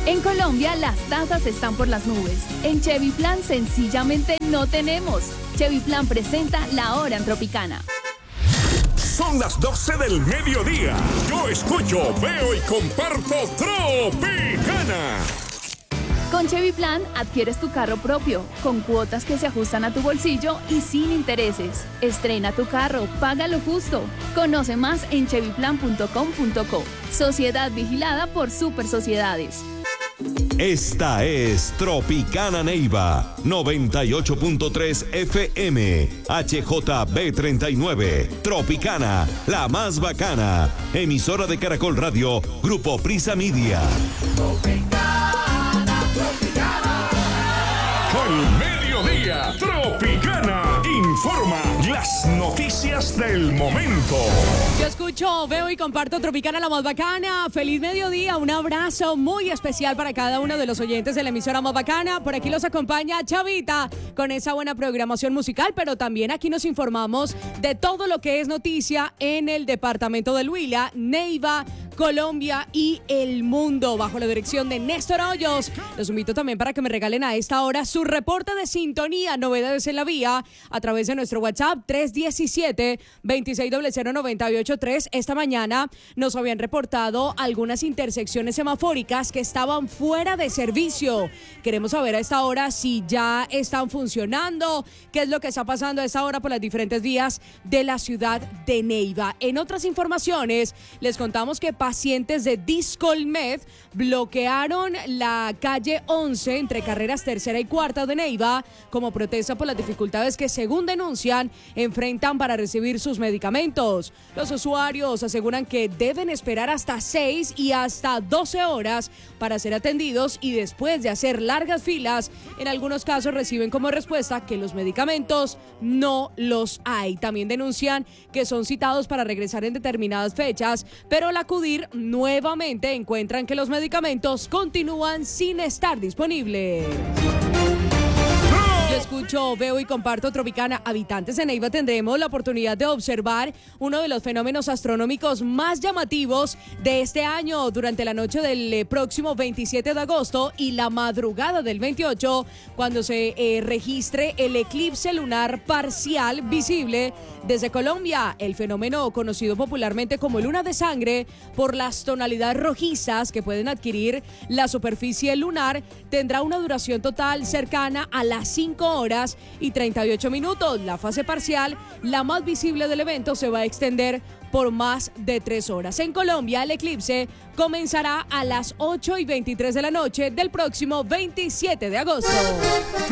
En Colombia las tasas están por las nubes. En Chevy Plan sencillamente no tenemos. Chevy Plan presenta La Hora en Tropicana. Son las 12 del mediodía. Yo escucho, veo y comparto Tropicana. Con Chevy Plan adquieres tu carro propio, con cuotas que se ajustan a tu bolsillo y sin intereses. Estrena tu carro, paga lo justo. Conoce más en chevyplan.com.co. Sociedad vigilada por Super Sociedades. Esta es Tropicana Neiva, 98.3 FM, HJB39. Tropicana, la más bacana. Emisora de Caracol Radio, Grupo Prisa Media. Al mediodía, Tropicana informa las noticias del momento. Yo escucho, veo y comparto Tropicana, la más bacana. Feliz mediodía, un abrazo muy especial para cada uno de los oyentes de la emisora más bacana. Por aquí los acompaña Chavita con esa buena programación musical, pero también aquí nos informamos de todo lo que es noticia en el departamento del Huila, Neiva, Colombia y el mundo, bajo la dirección de Néstor Hoyos. Los invito también para que me regalen a esta hora su reporte de sintonía, novedades en la vía, a través de nuestro WhatsApp 317-2600-983. Esta mañana nos habían reportado algunas intersecciones semafóricas que estaban fuera de servicio. Queremos saber a esta hora si ya están funcionando, qué es lo que está pasando a esta hora por las diferentes vías de la ciudad de Neiva. En otras informaciones, les contamos que pacientes de Discolmed bloquearon la calle 11 entre carreras tercera y cuarta de Neiva como protesta por las dificultades que, según denuncian, enfrentan para recibir sus medicamentos. Los usuarios aseguran que deben esperar hasta 6 y hasta 12 horas para ser atendidos y después de hacer largas filas, en algunos casos reciben como respuesta que los medicamentos no los hay. También denuncian que son citados para regresar en determinadas fechas, pero al acudir nuevamente encuentran que los medicamentos continúan sin estar disponibles. Yo escucho, veo y comparto Tropicana. Habitantes de Neiva tendremos la oportunidad de observar uno de los fenómenos astronómicos más llamativos de este año durante la noche del próximo 27 de agosto y la madrugada del 28, cuando se registre el eclipse lunar parcial visible desde Colombia. El fenómeno, conocido popularmente como luna de sangre por las tonalidades rojizas que pueden adquirir la superficie lunar, tendrá una duración total cercana a las 5 horas y 38 minutos. La fase parcial, la más visible del evento, se va a extender por más de 3 horas. En Colombia, el eclipse comenzará a las 8:23 de la noche del próximo 27 de agosto.